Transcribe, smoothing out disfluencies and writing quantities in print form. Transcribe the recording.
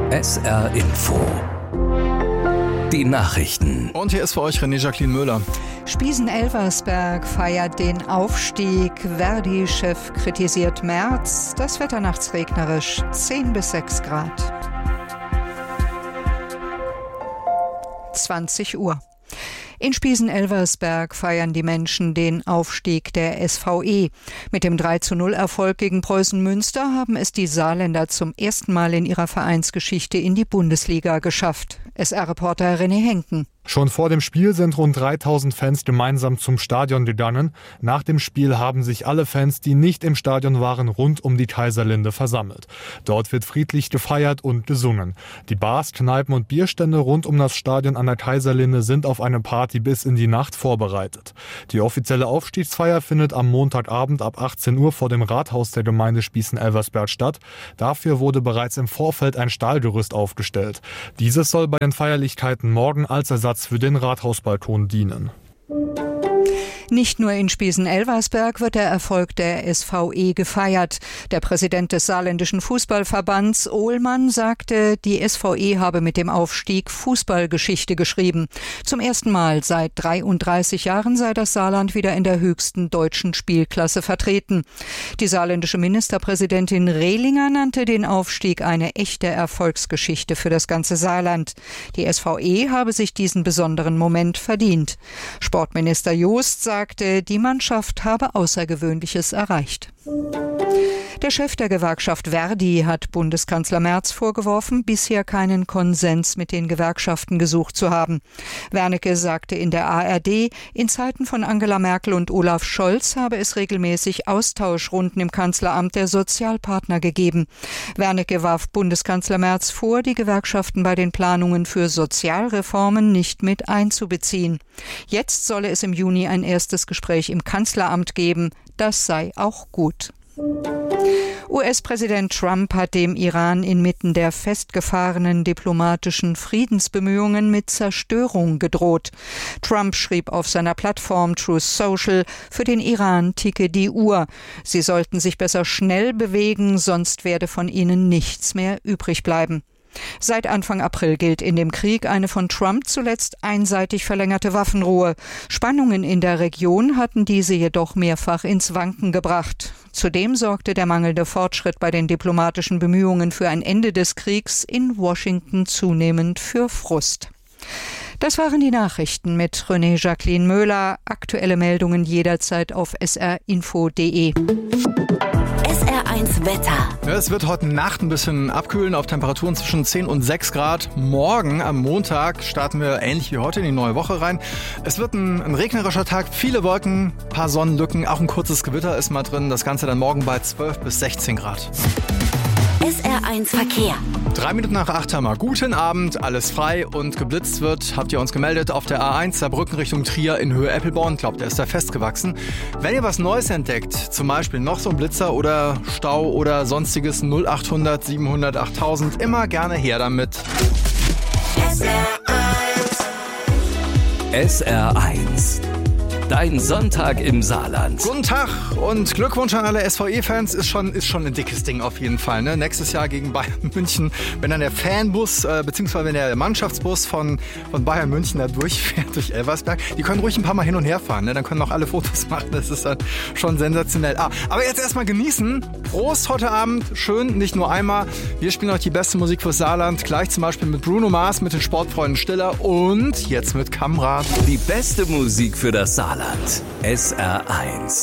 SR Info. Die Nachrichten. Und hier ist für euch René Jacqueline Müller. Spiesen-Elversberg feiert den Aufstieg. Verdi-Chef kritisiert Merz. Das Wetter nachts regnerisch, 10 bis 6 Grad. 20 Uhr. In Spiesen-Elversberg feiern die Menschen den Aufstieg der SVE. Mit dem 3:0-Erfolg gegen Preußen Münster haben es die Saarländer zum ersten Mal in ihrer Vereinsgeschichte in die Bundesliga geschafft. SR-Reporter René Henken. Schon vor dem Spiel sind rund 3000 Fans gemeinsam zum Stadion gegangen. Nach dem Spiel haben sich alle Fans, die nicht im Stadion waren, rund um die Kaiserlinde versammelt. Dort wird friedlich gefeiert und gesungen. Die Bars, Kneipen und Bierstände rund um das Stadion an der Kaiserlinde sind auf eine Party bis in die Nacht vorbereitet. Die offizielle Aufstiegsfeier findet am Montagabend ab 18 Uhr vor dem Rathaus der Gemeinde Spiesen-Elversberg statt. Dafür wurde bereits im Vorfeld ein Stahlgerüst aufgestellt. Dieses soll bei den Feierlichkeiten morgen als Ersatz für den Rathausbalkon dienen. Nicht nur in Spiesen-Elversberg wird der Erfolg der SVE gefeiert. Der Präsident des saarländischen Fußballverbands, Ohlmann, sagte, die SVE habe mit dem Aufstieg Fußballgeschichte geschrieben. Zum ersten Mal seit 33 Jahren sei das Saarland wieder in der höchsten deutschen Spielklasse vertreten. Die saarländische Ministerpräsidentin Rehlinger nannte den Aufstieg eine echte Erfolgsgeschichte für das ganze Saarland. Die SVE habe sich diesen besonderen Moment verdient. Sportminister Jost sagte, die Mannschaft habe Außergewöhnliches erreicht. Der Chef der Gewerkschaft Verdi hat Bundeskanzler Merz vorgeworfen, bisher keinen Konsens mit den Gewerkschaften gesucht zu haben. Wernicke sagte in der ARD, in Zeiten von Angela Merkel und Olaf Scholz habe es regelmäßig Austauschrunden im Kanzleramt der Sozialpartner gegeben. Wernicke warf Bundeskanzler Merz vor, die Gewerkschaften bei den Planungen für Sozialreformen nicht mit einzubeziehen. Jetzt solle es im Juni ein erstes Gespräch im Kanzleramt geben. Das sei auch gut. US-Präsident Trump hat dem Iran inmitten der festgefahrenen diplomatischen Friedensbemühungen mit Zerstörung gedroht. Trump schrieb auf seiner Plattform Truth Social, für den Iran ticke die Uhr. Sie sollten sich besser schnell bewegen, sonst werde von ihnen nichts mehr übrig bleiben. Seit Anfang April gilt in dem Krieg eine von Trump zuletzt einseitig verlängerte Waffenruhe. Spannungen in der Region hatten diese jedoch mehrfach ins Wanken gebracht. Zudem sorgte der mangelnde Fortschritt bei den diplomatischen Bemühungen für ein Ende des Kriegs in Washington zunehmend für Frust. Das waren die Nachrichten mit René Jacqueline Müller. Aktuelle Meldungen jederzeit auf srinfo.de. SR1 Wetter. Ja, es wird heute Nacht ein bisschen abkühlen auf Temperaturen zwischen 10 und 6 Grad. Morgen am Montag starten wir ähnlich wie heute in die neue Woche rein. Es wird ein regnerischer Tag, viele Wolken, paar Sonnenlücken, auch ein kurzes Gewitter ist mal drin. Das Ganze dann morgen bei 12 bis 16 Grad. SR1 Verkehr. 3 Minuten nach 8 haben wir. Guten Abend, alles frei und geblitzt wird, habt ihr uns gemeldet, auf der A1 Saarbrücken Richtung Trier in Höhe Eppelborn. Glaubt, der ist da festgewachsen. Wenn ihr was Neues entdeckt, zum Beispiel noch so ein Blitzer oder Stau oder sonstiges, 0800 700 8000, immer gerne her damit. SR1. Dein Sonntag im Saarland. Guten Tag und Glückwunsch an alle SVE-Fans. Ist schon ein dickes Ding auf jeden Fall. Ne? Nächstes Jahr gegen Bayern München, wenn dann der Fanbus, beziehungsweise wenn der Mannschaftsbus von Bayern München da durchfährt durch Elversberg, die können ruhig ein paar Mal hin und her fahren. Ne? Dann können auch alle Fotos machen. Das ist dann schon sensationell. Aber jetzt erstmal genießen. Prost heute Abend. Schön, nicht nur einmal. Wir spielen euch die beste Musik fürs Saarland. Gleich zum Beispiel mit Bruno Mars, mit den Sportfreunden Stiller und jetzt mit Kamrat. Die beste Musik für das Saarland. SR1.